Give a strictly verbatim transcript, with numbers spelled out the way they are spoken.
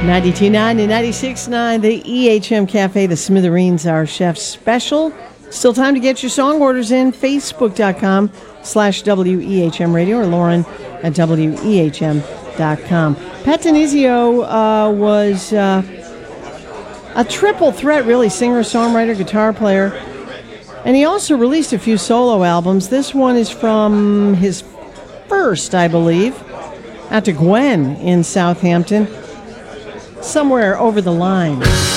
ninety-two point nine and ninety-six point nine, the E H M Cafe, the Smithereens, our chef special. Still time to get your song orders in. Facebook.com slash WEHM Radio or Lauren at W E H M dot com. Pat Denizio uh, was uh, a triple threat, really, singer, songwriter, guitar player. And he also released a few solo albums. This one is from his first, I believe, out to Gwen in Southampton. Somewhere Over the Line.